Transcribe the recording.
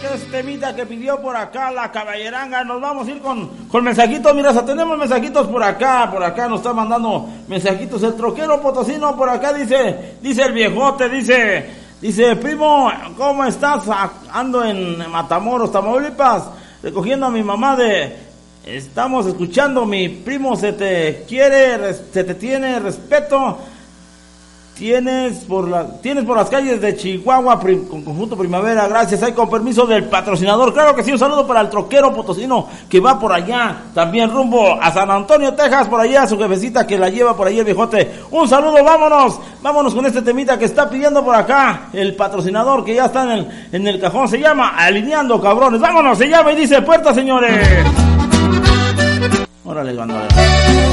este temita que pidió por acá la caballeranga. Nos vamos a ir con mensajitos. Mira, tenemos mensajitos por acá nos está mandando mensajitos el troquero potosino. Por acá dice el viejote, dice, primo, ¿cómo estás? Ando en Matamoros, Tamaulipas, recogiendo a mi mamá estamos escuchando, mi primo, se te tiene respeto. Tienes por las calles de Chihuahua con Conjunto Primavera, gracias. Hay con permiso del patrocinador, claro que sí. Un saludo para el troquero potosino que va por allá, también rumbo a San Antonio, Texas, por allá su jefecita que la lleva por ahí el viejote. Un saludo, vámonos con este temita que está pidiendo por acá el patrocinador, que ya está en el cajón. Se llama Alineando Cabrones. Vámonos, se llama y dice: puerta, señores. Órale,